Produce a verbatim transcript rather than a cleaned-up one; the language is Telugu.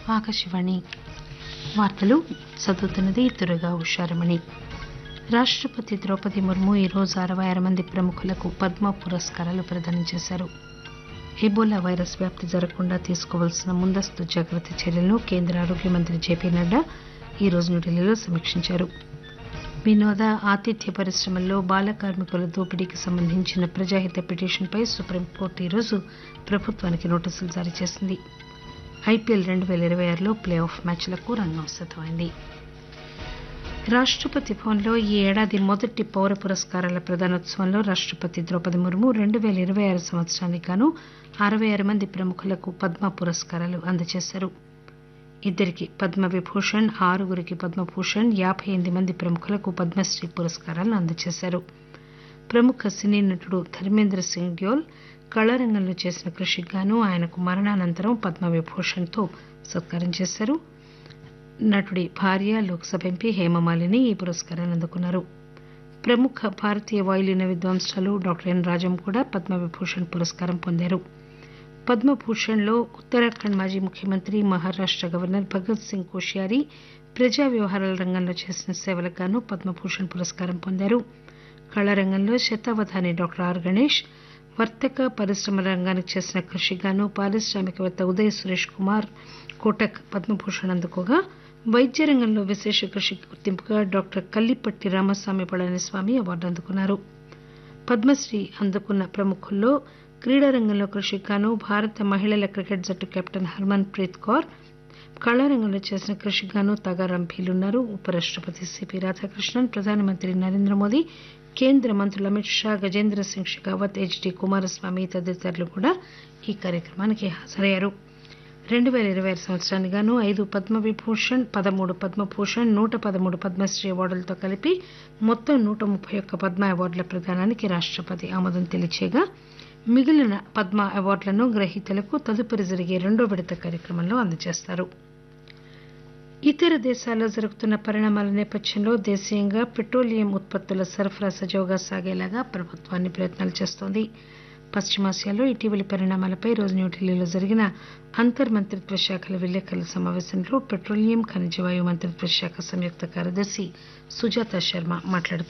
ఆకాశవాణి వార్తలు చదువుతున్నది దుర్గా ఉషారమణి. రాష్టపతి ద్రౌపది ముర్ము ఈరోజు అరవై ఆరు మంది ప్రముఖులకు పద్మ పురస్కారాలు ప్రదానం చేశారు. ఎబోలా వైరస్ వ్యాప్తి జరగకుండా తీసుకోవాల్సిన ముందస్తు జాగ్రత్త చర్యలను కేంద్ర ఆరోగ్య మంత్రి జేపీ నడ్డా ఈరోజు న్యూఢిల్లీలో సమీక్షించారు. వినోద, ఆతిథ్య పరిశ్రమల్లో బాల కార్మికుల దోపిడీకి సంబంధించిన ప్రజాహిత పిటిషన్పై సుప్రీంకోర్టు ఈరోజు ప్రభుత్వానికి నోటీసులు జారీ చేసింది. ఐపీఎల్ రెండు పేల ఇరవై ఆరులో ప్లే ఆఫ్ మ్యాచ్లకు రంగం సిద్దమైంది. రాష్టపతి భవన్లో ఈ ఏడాది మొదటి పౌర పురస్కారాల ప్రదానోత్సవంలో రాష్టపతి ద్రౌపది ముర్ము రెండు పేల ఇరవై ఆరు సంవత్సరానికి గాను అరవై ఆరు మంది ప్రముఖులకు పద్మ పురస్కారాలు అందజేశారు. ఇద్దరికి పద్మవిభూషణ్, ఆరుగురికి పద్మభూషణ్, యాబై ఎనిమిది మంది ప్రముఖులకు పద్మశ్రీ పురస్కారాలను అందజేశారు. ప్రముఖ సినీ నటుడు ధర్మేంద్ర సింగ్ డ్యోల్ కళారంగంలో చేసిన కృషికి గాను ఆయనకు మరణానంతరం పద్మవిభూషణ్తో సత్కారం చేశారు. నటుడి భార్య, లోక్సభ ఎంపీ హేమమాలిని ఈ పురస్కారాన్ని అందుకున్నారు. ప్రముఖ భారతీయ వాయులీన విద్వాంసురాలు డాక్టర్ ఎన్ రాజం కూడా పద్మవిభూషణ్ పురస్కారం పొందారు. పద్మభూషణ్ లో ఉత్తరాఖండ్ మాజీ ముఖ్యమంత్రి, మహారాష్ట గవర్నర్ భగత్ సింగ్ కోశ్యారీ ప్రజా వ్యవహారాల రంగంలో చేసిన సేవలకు గాను పద్మభూషణ్ పురస్కారం పొందారు. కళారంగంలో శతావధాని డాక్టర్ ఆర్ గణేష్ వర్తక, పరిశ్రమల రంగానికి చేసిన కృషికి గాను పారిశ్రామికవేత్త ఉదయ్ సురేష్ కుమార్ కోటక్ పద్మభూషణ్ అందుకోగా, వైద్య రంగంలో విశేష కృషికి గుర్తింపుగా డాక్టర్ కల్లిపట్టి రామస్వామి పళనిస్వామి అవార్డు అందుకున్నారు. పద్మశ్రీ అందుకున్న ప్రముఖుల్లో క్రీడారంగంలో కృషికి గాను భారత మహిళల క్రికెట్ జట్టు కెప్టెన్ హర్మన్ ప్రీత్ కౌర్, కళారంగంలో చేసిన కృషికి గాను తాగారాం భీలున్నారు. ఉపరాష్టపతి సిపి రాధాకృష్ణన్, ప్రధానమంత్రి నరేంద్ర మోదీ, కేంద్ర మంత్రులు అమిత్ షా, గజేంద్ర సింగ్ షెకావత్, హెచ్డి కుమారస్వామి తదితరులు కూడా ఈ కార్యక్రమానికి హాజరయ్యారు. రెండు పేల ఇరవై ఆరు సంవత్సరానికి గాను ఐదు పద్మవిభూషణ్, పదమూడు పద్మభూషణ్, నూట పదమూడు పద్మశ్రీ అవార్డులతో కలిపి మొత్తం నూట ముప్పై ఒక్క పద్మ అవార్డుల ప్రదానానికి రాష్టపతి ఆమోదం తెలియచేయగా, మిగిలిన పద్మ అవార్డులను గ్రహీతలకు తదుపరి జరిగే రెండో విడత కార్యక్రమంలో అందజేస్తారు. ఇతర దేశాల్లో జరుగుతున్న పరిణామాల నేపథ్యంలో దేశీయంగా పెట్రోలియం ఉత్పత్తుల సరఫరా సజావుగా సాగేలాగా ప్రభుత్వాన్ని ప్రయత్నాలు చేస్తోంది. పశ్చిమాసియాలో ఇటీవలి పరిణామాలపై ఈరోజు న్యూఢిల్లీలో జరిగిన అంతర్ మంత్రిత్వ శాఖల విలేకరుల సమావేశంలో పెట్రోలియం, ఖనిజవాయువు మంత్రిత్వ శాఖ సంయుక్త కార్యదర్శి సుజాత శర్మ మాట్లాడుతూ